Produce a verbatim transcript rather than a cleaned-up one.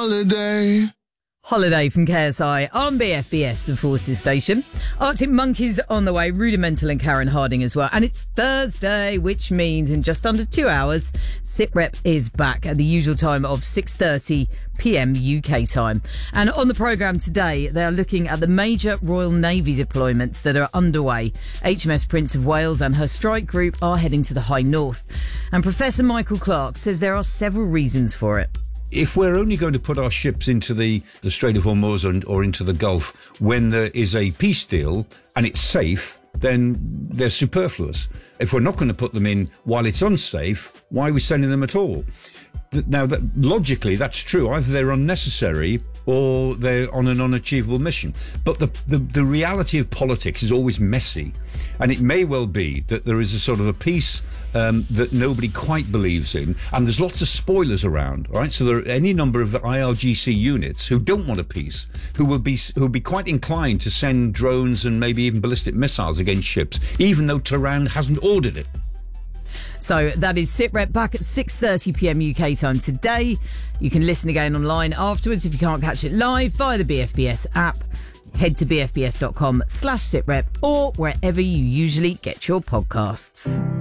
holiday. Holiday from K S I on B F B S, the Forces station. Arctic Monkeys on the way, Rudimental and Karen Harding as well. And it's Thursday, which means in just under two hours, SITREP is back at the usual time of six thirty p.m. U K time. And on the programme today, they are looking at the major Royal Navy deployments that are underway. H M S Prince of Wales and her strike group are heading to the High North. And Professor Michael Clark says there are several reasons for it. If we're only going to put our ships into the, the Strait of Hormuz or, or into the Gulf when there is a peace deal and it's safe, then they're superfluous. If we're not going to put them in while it's unsafe, why are we sending them at all? Now, that, logically, that's true. Either they're unnecessary or they're on an unachievable mission. But the, the, the reality of politics is always messy. And it may well be that there is a sort of a peace um, that nobody quite believes in. And there's lots of spoilers around, right? So there are any number of I R G C units who don't want a peace, who will be who will be quite inclined to send drones and maybe even ballistic missiles against ships, even though Tehran hasn't ordered it. So that is SITREP back at six thirty p.m. U K time today. You can listen again online afterwards if you can't catch it live via the B F B S app. Head to bfbs.com slash SITREP or wherever you usually get your podcasts.